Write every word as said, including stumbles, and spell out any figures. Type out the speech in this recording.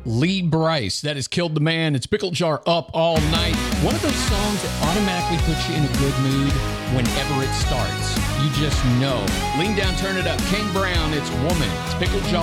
Lee Brice. That has Killed the Man. It's Pickle Jar Up All Night. One of those songs that automatically puts you in a good mood whenever it starts. You just know. Lean down, turn it up. Kane Brown, it's Woman. It's Pickle Jar